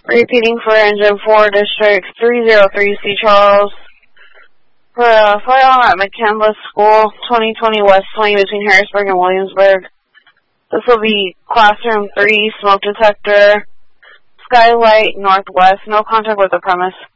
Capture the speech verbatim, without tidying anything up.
Repeating for Engine four, District three zero three, C. Charles. For a firearm at McCandless School, twenty twenty West twenty between Harrisburg and Williamsburg. This will be Classroom three, smoke detector, skylight, northwest, no contact with the premise.